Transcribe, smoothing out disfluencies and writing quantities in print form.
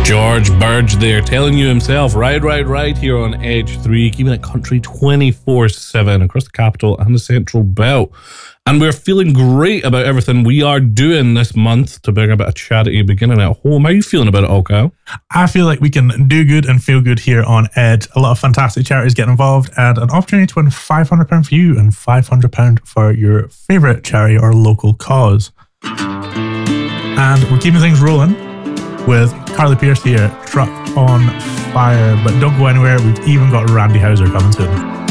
George Burge there, telling you himself, right here on Edge 3, keeping it country 24/7 across the capital and the Central Belt. And we're feeling great about everything we are doing this month to bring a bit of charity beginning at home. How are you feeling about it all, Kyle? I feel like we can do good and feel good here on Edge. A lot of fantastic charities getting involved and an opportunity to win £500 for you and £500 for your favourite charity or local cause. And we're keeping things rolling with Carly Pearce here, Truck on Fire. But don't go anywhere, we've even got Randy Houser coming soon.